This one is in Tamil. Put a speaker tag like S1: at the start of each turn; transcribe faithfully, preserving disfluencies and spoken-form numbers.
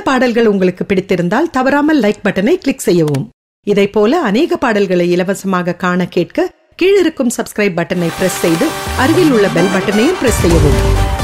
S1: பாடல்கள் உங்களுக்கு பிடித்திருந்தால் தவறாமல் லைக் பட்டனை கிளிக் செய்யவும். இதை போல அநேக பாடல்களை இலவசமாக காண கேட்க கீழிருக்கும் சப்ஸ்கிரைப் பட்டனை பிரஸ் செய்து அருகில் உள்ள பெல் பட்டனையும் பிரஸ் செய்யவும்.